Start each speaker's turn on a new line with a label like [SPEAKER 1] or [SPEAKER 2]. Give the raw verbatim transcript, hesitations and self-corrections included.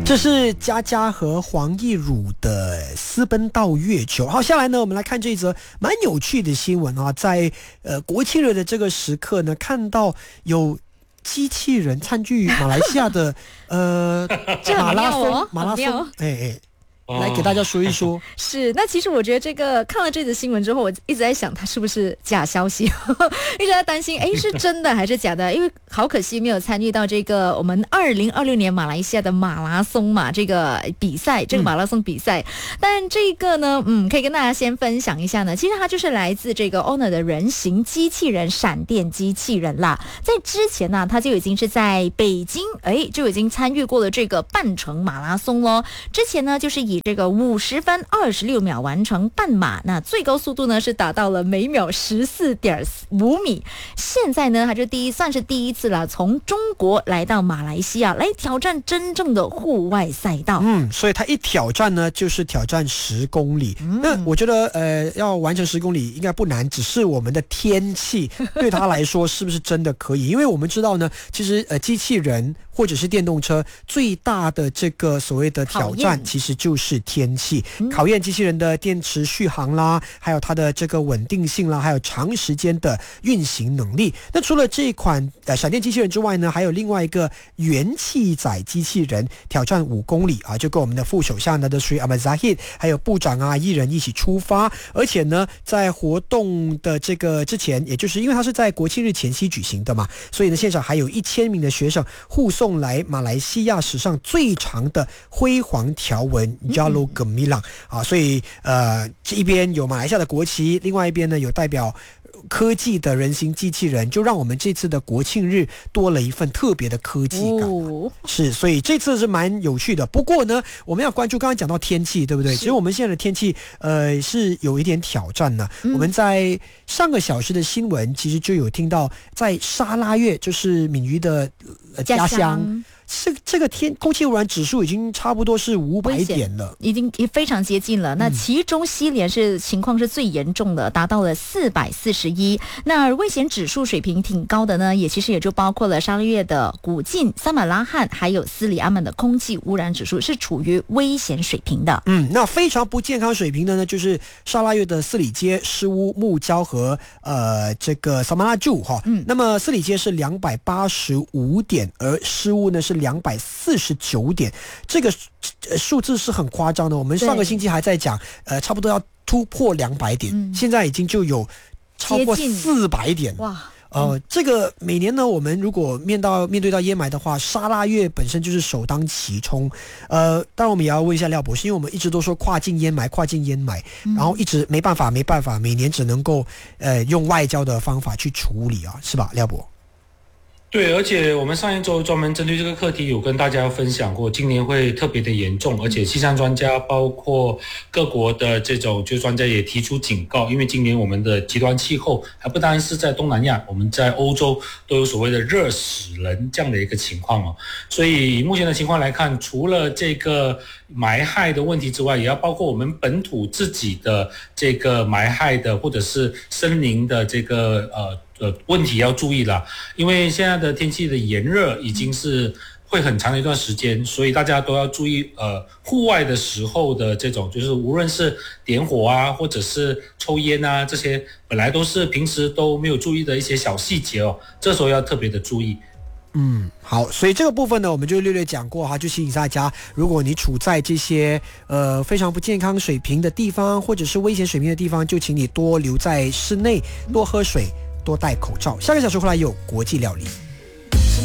[SPEAKER 1] 这是佳佳和黄义儒的私奔到月球。好，下来呢，我们来看这一则蛮有趣的新闻啊，在呃国庆日的这个时刻呢，看到有机器人参与马来西亚的呃马拉松，
[SPEAKER 2] 哦、
[SPEAKER 1] 马拉松，哎哎。来给大家说一说。
[SPEAKER 2] 是，那其实我觉得这个看了这则新闻之后，我一直在想它是不是假消息，一直在担心，哎，是真的还是假的？因为好可惜没有参与到这个我们二零二六年马来西亚的马拉松嘛，这个比赛，这个马拉松比赛。嗯、但这个呢，嗯，可以跟大家先分享一下呢。其实它就是来自这个 Honor 的人形机器人闪电机器人啦。在之前呢、啊，它就已经是在北京，哎，就已经参与过了这个半程马拉松咯。之前呢，就是以这个五十分二十六秒完成半马，那最高速度呢是达到了每秒十四点五米。现在呢，它就第一算是第一次了，从中国来到马来西亚来挑战真正的户外赛道。
[SPEAKER 1] 嗯，所以它一挑战呢，就是挑战十公里。嗯、那我觉得，呃，要完成十公里应该不难，只是我们的天气对他来说是不是真的可以？因为我们知道呢，其实呃，机器人或者是电动车最大的这个所谓的挑战，其实就是天气，考验机器人的电池续航啦，还有它的这个稳定性啦，还有长时间的运行能力。那除了这一款呃闪电机器人之外呢，还有另外一个元气载机器人挑战五公里啊，就跟我们的副首相呢的Sri Ahmad Zahid还有部长啊艺人一起出发，而且呢在活动的这个之前，也就是因为它是在国庆日前夕举行的嘛，所以呢现场还有一千名的学生护送来马来西亚史上最长的辉煌条纹 Jalur Gemilang 啊，所以呃这一边有马来西亚的国旗，另外一边呢有代表科技的人形机器人，就让我们这次的国庆日多了一份特别的科技感、哦、是，所以这次是蛮有趣的。不过呢，我们要关注刚刚讲到天气，对不对？其实我们现在的天气呃是有一点挑战呢、嗯。我们在上个小时的新闻其实就有听到，在沙拉越就是敏瑜的、呃、家乡。这这个天空气污染指数已经差不多是五百点了，
[SPEAKER 2] 已经非常接近了。那其中西联是情况是最严重的，达到了四百四十一。那危险指数水平挺高的呢，也其实也就包括了沙拉越的古晋、萨马拉罕还有斯里阿曼的空气污染指数是处于危险水平的。
[SPEAKER 1] 嗯，那非常不健康水平的呢，就是沙拉越的斯里街、施乌、木礁和呃这个萨马拉柱哈。嗯，那么斯里街是两百八十五点，而施乌呢是两百四十九点，这个数字是很夸张的。我们上个星期还在讲，呃，差不多要突破两百点、嗯，现在已经就有超过四百点。哇！呃，这个每年呢，我们如果面到面对到烟霾的话，沙拉越本身就是首当其冲。呃，当然我们也要问一下廖博士，因为我们一直都说跨境烟霾，跨境烟霾、嗯，然后一直没办法，没办法，每年只能够呃用外交的方法去处理啊，是吧，廖博？
[SPEAKER 3] 对，而且我们上一周专门针对这个课题有跟大家分享过，今年会特别的严重，而且气象专家包括各国的这种就专家也提出警告，因为今年我们的极端气候还不单是在东南亚，我们在欧洲都有所谓的热死人这样的一个情况哦。所以目前的情况来看，除了这个霾害的问题之外，也要包括我们本土自己的这个霾害的或者是森林的这个呃呃，问题要注意了，因为现在的天气的炎热已经是会很长的一段时间，所以大家都要注意，呃，户外的时候的这种，就是无论是点火啊，或者是抽烟啊，这些本来都是平时都没有注意的一些小细节哦，这时候要特别的注意。
[SPEAKER 1] 嗯，好，所以这个部分呢，我们就略略讲过哈，就提醒大家，如果你处在这些呃非常不健康水平的地方，或者是危险水平的地方，就请你多留在室内，多喝水，多戴口罩。下个小时回来有国际料理。